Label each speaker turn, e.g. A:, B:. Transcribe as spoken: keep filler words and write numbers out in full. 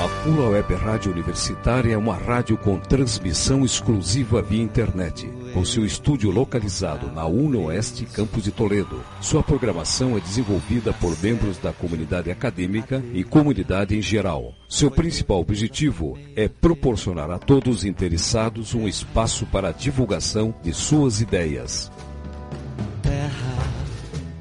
A: A Pula Web Rádio Universitária é uma rádio com transmissão exclusiva via internet, com seu estúdio localizado na UNOeste, Campus de Toledo. Sua programação é desenvolvida por membros da comunidade acadêmica e comunidade em geral. Seu principal objetivo é proporcionar a todos os interessados um espaço para a divulgação de suas ideias.